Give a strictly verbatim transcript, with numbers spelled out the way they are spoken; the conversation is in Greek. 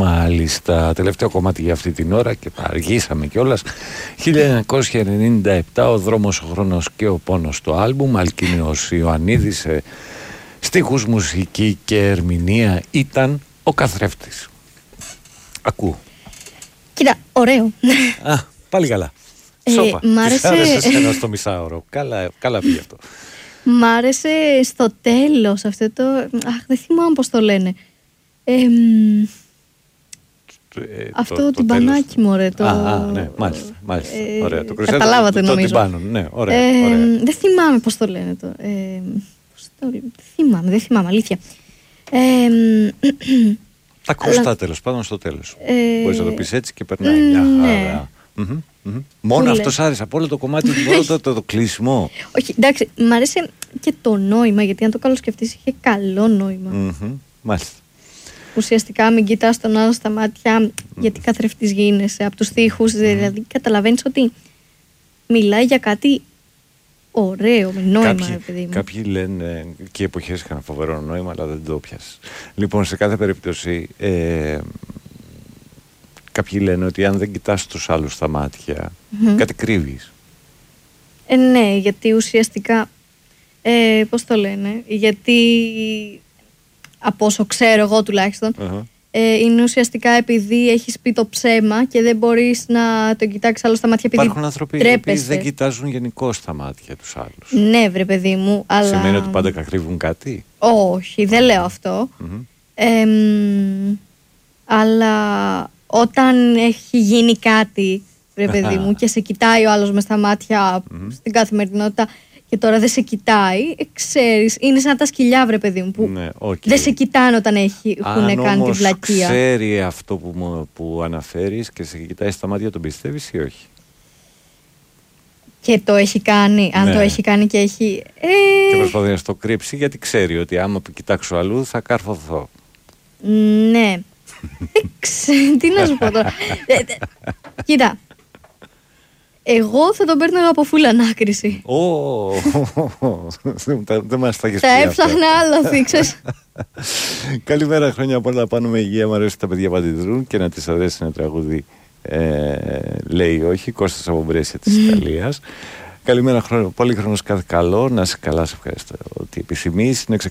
Μάλιστα, τελευταίο κομμάτι για αυτή την ώρα και αργήσαμε κιόλας. χίλια εννιακόσια ενενήντα επτά, ο δρόμος, ο χρόνος και ο πόνος, το άλμπουμ. Αλκίνιος Ιωαννίδης, ε, στίχους, μουσική και ερμηνεία ήταν ο καθρέφτης. Ακούω. Κοίτα, ωραίο. Α, πάλι καλά. Ε, Σόπα, μ' άρεσε... άρεσε σένα στο μισάωρο. Καλά, καλά πήγε αυτό. Μ' άρεσε στο τέλος αυτό το... Αχ, δεν θυμάμαι πώς το λένε. Ε, Ε, αυτό το, το τυμπανάκι μου, ωραία. Το... Α, α, ναι, μάλιστα, μάλιστα. Ε, ωραία, το κρουσέτο, καταλάβατε το, νομίζω. Το τυμπάνο, ναι, ωραία, ε, ωραία. Δεν θυμάμαι πώς το λένε το. Ε, πώς το... Δεν θυμάμαι, δεν θυμάμαι, αλήθεια. Ε, Τα ακουστά αλλά... τέλος πάντων στο τέλος. Ε, Μπορείς να το πεις έτσι και περνάει μια χαρά. Mm-hmm, mm-hmm. Μόνο αυτό σ' άρεσε από όλο το κομμάτι, μόνο το, το, το κλείσιμο. Όχι, εντάξει, μ' άρεσε και το νόημα, γιατί αν το καλοσκεφτείς είχε καλό νόημα. Mm-hmm. Μάλιστα. Ουσιαστικά μην κοιτάς τον άλλο στα μάτια, mm. γιατί καθρεφτής γίνεσαι από τους στίχους, mm. δηλαδή καταλαβαίνεις ότι μιλάει για κάτι ωραίο, με νόημα, κάποιοι, ρε παιδί μου. Κάποιοι λένε, και οι εποχές είχαν φοβερό νόημα, αλλά δεν το πιάσεις. Λοιπόν, σε κάθε περίπτωση, ε, κάποιοι λένε ότι αν δεν κοιτάς τους άλλους στα μάτια, mm-hmm. κάτι κρύβεις. Ε, ναι, γιατί ουσιαστικά, ε, πώς το λένε, γιατί από όσο ξέρω εγώ τουλάχιστον, uh-huh. ε, είναι ουσιαστικά επειδή έχεις πει το ψέμα και δεν μπορείς να τον κοιτάξεις άλλο στα μάτια επειδή υπάρχουν άνθρωποι που δεν κοιτάζουν γενικώς στα μάτια τους άλλους. Ναι, βρε παιδί μου, αλλά... Σημαίνει ότι πάντα κρύβουν κάτι? Όχι, δεν λέω αυτό. Mm-hmm. Ε, αλλά όταν έχει γίνει κάτι, βρε παιδί μου, και σε κοιτάει ο άλλος μες στα μάτια mm-hmm. στην καθημερινότητα και τώρα δεν σε κοιτάει, ξέρεις, είναι σαν τα σκυλιά, βρε παιδί μου, που ναι, okay. δεν σε κοιτάνε όταν έχει, έχουν κάνει τη βλακεία. Αν ξέρει αυτό που, μου, που αναφέρεις και σε κοιτάει στα μάτια, τον πιστεύεις ή όχι? Και το έχει κάνει, αν ναι. το έχει κάνει και έχει... Ε... Και προσπαθεί να το κρύψει, γιατί ξέρει ότι άμα κοιτάξω αλλού θα καρφωθώ. Ναι. Τι να σου πω τώρα. Κοίτα. Εγώ θα τον παίρνω από φούλα ανάκριση. Ω, δεν μας τα έχεις πει. Θα έψαχνα άλλο θίξες. Καλημέρα, χρόνια πολλά, πάνω με υγεία. Μου αρέσει τα παιδιά που αντιδρούν και να της αρέσει ένα τραγούδι. Λέει όχι, Κώστας από Μπρέσια της Ιταλίας. Καλημέρα, πολύχρονος κάθε καλό. Να είσαι καλά, σε ευχαριστώ ότι επιθυμείς. Είναι